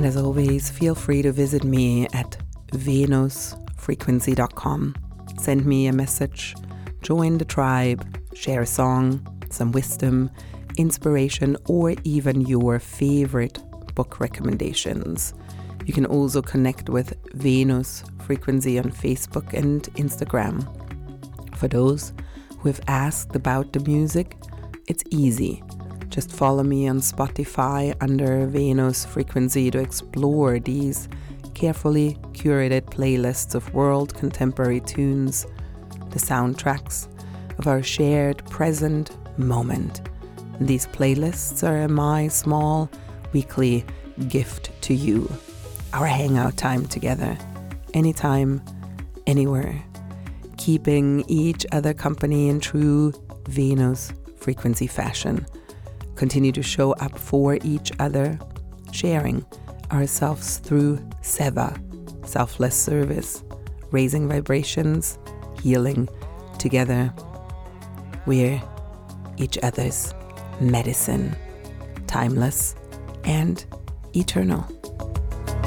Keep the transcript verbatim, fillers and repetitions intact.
And as always, feel free to visit me at venus frequency dot com. Send me a message, join the tribe, share a song, some wisdom, inspiration, or even your favorite book recommendations. You can also connect with Venus Frequency on Facebook and Instagram. For those who have asked about the music, it's easy. Just follow me on Spotify under Venus Frequency to explore these carefully curated playlists of world contemporary tunes, the soundtracks of our shared present moment. These playlists are my small weekly gift to you, our hangout time together, anytime, anywhere, keeping each other company in true Venus Frequency fashion. Continue to show up for each other, sharing ourselves through seva, selfless service, raising vibrations, healing together. We're each other's medicine, timeless and eternal.